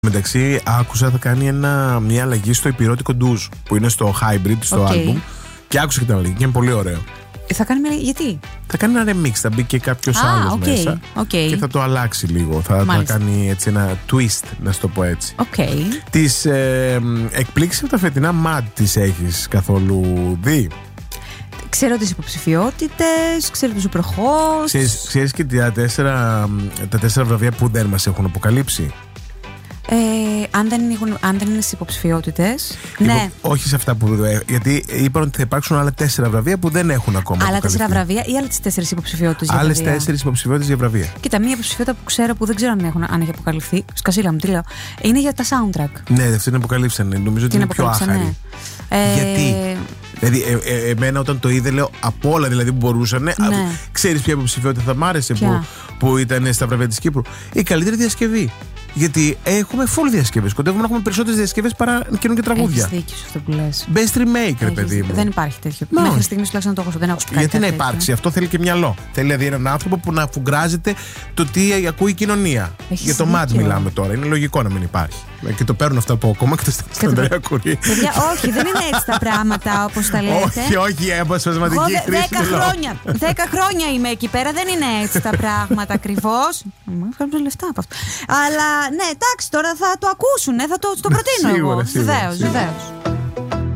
Μεταξύ, άκουσα θα κάνει μια αλλαγή στο υπηρώτικο ντουζ που είναι στο Hybrid, στο album. Και άκουσα και την αλλαγή και είναι πολύ ωραίο. Θα κάνει μια. Γιατί? Θα κάνει ένα remix, θα μπει και κάποιος άλλος μέσα και θα το αλλάξει λίγο. Θα κάνει έτσι ένα twist, να σου το πω έτσι. Τις εκπλήξεις από τα φετινά MAD τις έχεις καθόλου δει? Ξέρω τις υποψηφιότητες, ξέρω τους προχώς. Ξέρεις και τα 4 βραβεία που δεν μας έχουν αποκαλύψει. Αν δεν είναι στις υποψηφιότητες. Ναι. Όχι σε αυτά που. Γιατί είπαν ότι θα υπάρξουν άλλα 4 βραβεία που δεν έχουν ακόμα. Άλλα 4 βραβεία ή άλλες 4 υποψηφιότητες για βραβεία? Άλλες 4 υποψηφιότητες για βραβεία. Κοίτα, μία υποψηφιότητα που ξέρω που δεν ξέρω αν έχει αποκαλυφθεί. Σκασίλα μου, τι λέω. Είναι για τα soundtrack. Ναι, αυτή την αποκαλύψανε. Νομίζω ότι είναι πιο άχαρη. Γιατί. Δηλαδή, εμένα όταν το είδε, λέω από όλα δηλαδή που μπορούσαν. Ναι. Ξέρεις ποια υποψηφιότητα θα μ' άρεσε που ήταν στα βραβεία της Κύπρου? Η καλύτερη διασκευή. Γιατί έχουμε full διασκευές. Κοντεύουμε να έχουμε περισσότερες διασκευές παρά καινούργια τραγούδια. Έχεις δίκιο σε αυτό που λες. Best remake, ρε παιδί μου. Δεν υπάρχει τέτοιο. Μέχρι στιγμής τουλάχιστον το έχω. Δεν έχω πει. Γιατί να υπάρξει? Αυτό θέλει και μυαλό. Θέλει δηλαδή έναν άνθρωπο που να αφουγκράζεται το τι ακούει η κοινωνία. Για το MAD μιλάμε τώρα. Είναι λογικό να μην υπάρχει. Και το παίρνουν αυτά από ακόμα και το στέλνουν στην Ανδρέα Κουρί. Όχι, δεν είναι έτσι τα πράγματα όπως τα λέτε. Όχι, αποσπασματική χρήση. 10 χρόνια είμαι εκεί πέρα. Δεν είναι έτσι τα πράγματα ακριβώς. Μου βγάζουν λεφτά από αυτό. Αλλά ναι, εντάξει, τώρα θα το ακούσουν, θα το προτείνω εγώ. Βεβαίως.